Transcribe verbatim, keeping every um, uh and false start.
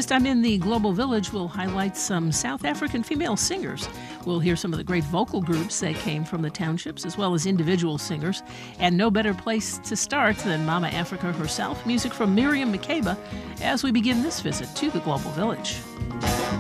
This time in the Global Village, we'll highlight some South African female singers. We'll hear some of the great vocal groups that came from the townships, as well as individual singers. And no better place to start than Mama Africa herself, music from Miriam Makeba, as we begin this visit to the Global Village.